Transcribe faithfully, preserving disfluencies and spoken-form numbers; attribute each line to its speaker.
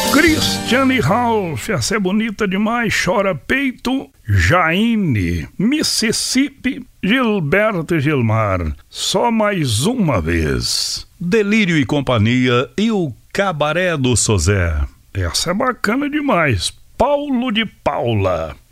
Speaker 1: Cristiane Ralph, essa é bonita demais, Chora Peito, Jaine, Mississippi, Gilberto e Gilmar, Só Mais Uma Vez, Delírio e Companhia e o Cabaré do Sozé. Essa é bacana demais, Paulo de Paula.